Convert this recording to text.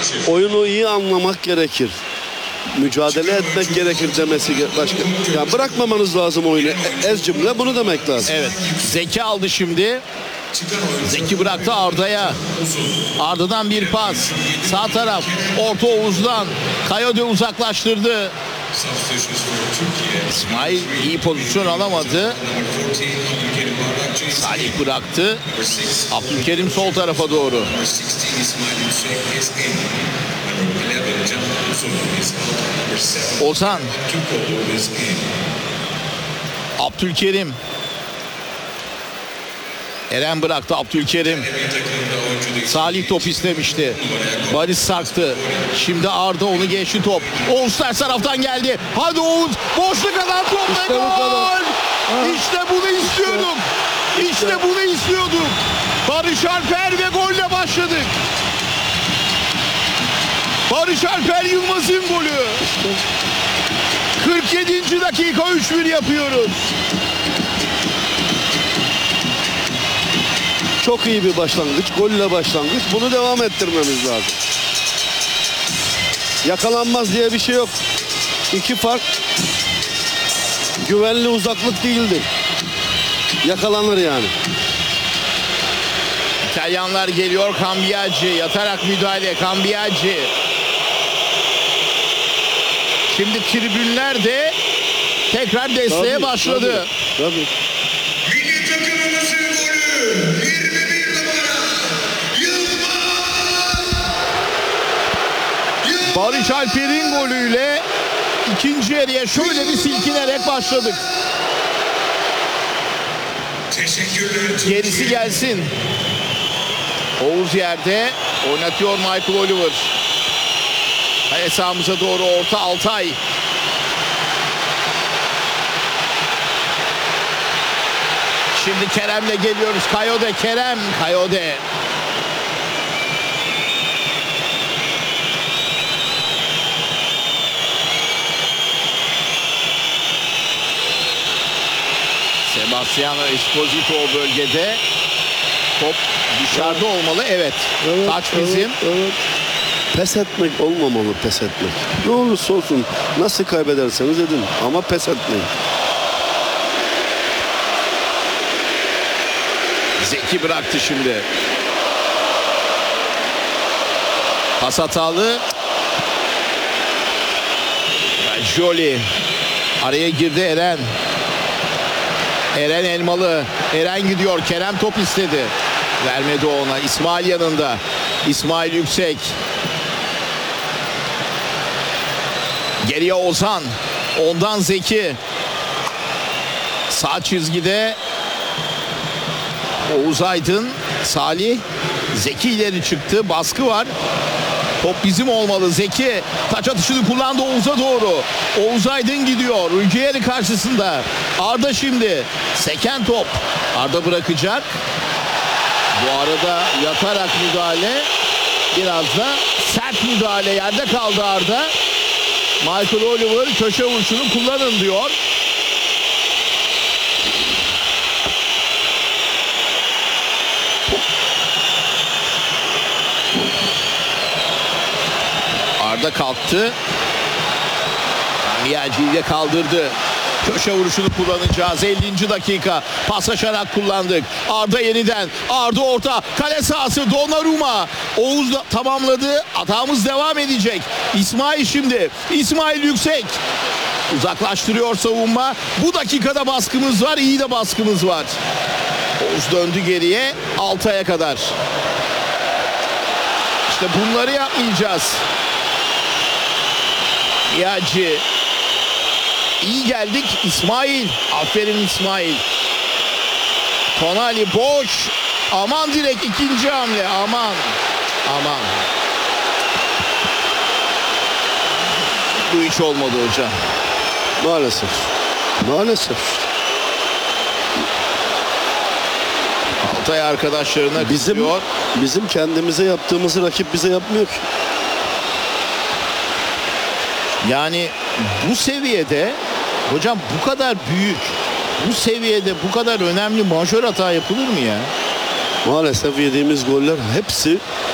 oyunu iyi anlamak gerekir. Mücadele etmek gerekir demesi başka. Yani bırakmamanız lazım oyunu. Ez cümle bunu demek lazım. Evet. Zeki aldı şimdi. Zeki bıraktı Arda'ya. Arda'dan bir pas. Sağ taraf. Orta Oğuz'dan. Kayode uzaklaştırdı. İsmail iyi pozisyon alamadı. Salih bıraktı. Abdülkerim sol tarafa doğru. Ozan. Abdülkerim. Eren bıraktı Abdülkerim. Salih top istemişti. Barış sarktı. Şimdi Arda onu geçti top. Oğuz ters taraftan geldi. Hadi Oğuz. Boşluk alan top ve gol. İşte bunu istiyorduk. İşte bunu istiyorduk. Barış Alper ve golle başladık. Barış Alper Yılmaz'ın golü. 47. dakika 3-1 yapıyoruz. Çok iyi bir başlangıç. Golle başlangıç. Bunu devam ettirmemiz lazım. Yakalanmaz diye bir şey yok. İki fark güvenli uzaklık değildir. Yakalanır yani. İtalyanlar geliyor. Cambiaggi yatarak müdahale. Cambiaggi. Şimdi tribünler de tekrar desteğe başladı. Tabii. Milli takımımızın golü 21 numara Yılmaz. Barış Alper'in golüyle ikinci yarıya şöyle bir silkinerek başladık. Teşekkürler. Gerisi gelsin. Oğuz yerde oynatıyor Michael Oliver. Kale sahamıza doğru orta Altay. Şimdi Kerem'le geliyoruz. Kayode Kerem. Kayode. Sebastiano Esposito o bölgede. Top dışarıda olmalı. Evet. Taç bizim. Evet. Pes etmek olmamalı, pes etmek. Ne olursa olsun nasıl kaybederseniz edin ama pes etmeyin. Zeki bıraktı şimdi. Pas hatalı. Jolie. Araya girdi Eren. Eren Elmalı. Eren gidiyor. Kerem top istedi. Vermedi ona. İsmail yanında. İsmail Yüksek. Geriye Ozan. Ondan Zeki. Sağ çizgide Oğuz Aydın. Salih. Zeki ileri çıktı. Baskı var. Top bizim olmalı. Zeki taç atışını kullandı Oğuz'a doğru. Oğuz Aydın gidiyor. Ülkeyeri karşısında. Arda şimdi. Seken top. Arda bırakacak. Bu arada yatarak müdahale. Biraz da sert müdahale. Yerde kaldı Arda. Michael Oliver köşe vuruşunu kullanın diyor. Arda kalktı. Cambiaggi'yi kaldırdı. Köşe vuruşunu kullanacağız. 50. dakika. Paslaşarak kullandık. Arda yeniden. Arda orta. Kale sahası Donnarumma. Oğuz da tamamladı. Hatamız devam edecek. İsmail şimdi. İsmail Yüksek. Uzaklaştırıyor savunma. Bu dakikada baskımız var. İyi de baskımız var. Oğuz döndü geriye. Altay'a kadar. İşte bunları yapmayacağız. Yacı. İyi geldik İsmail. Aferin İsmail. Tonali boş. Aman direkt ikinci hamle. Aman. Aman. Bu hiç olmadı hocam. Maalesef. Maalesef. Altay arkadaşlarına kızıyor. Bizim kendimize yaptığımızı rakip bize yapmıyor ki. Yani bu seviyede hocam bu kadar büyük, bu seviyede bu kadar önemli majör hata yapılır mı ya? Maalesef yediğimiz goller hepsi